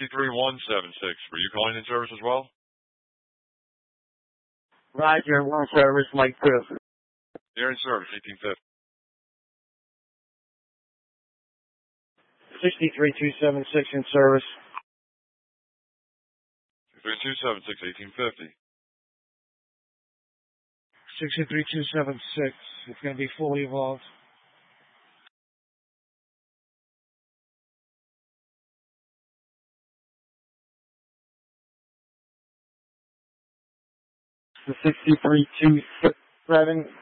63176. Were you calling in service as well? Roger, one service, Mike 2. You're in service, 1850. 63276 in service. 63276, 1850. 63276. It's going to be fully evolved. The 6327